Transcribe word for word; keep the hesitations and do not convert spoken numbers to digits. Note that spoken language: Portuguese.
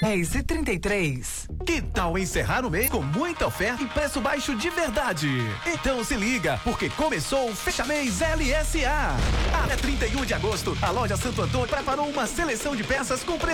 dez e trinta e três. Que tal encerrar o mês com muita oferta e preço baixo de verdade? Então se liga, porque começou o Fecha Mês L S A. Até trinta e um de agosto, a loja Santo Antônio preparou uma seleção de peças com preço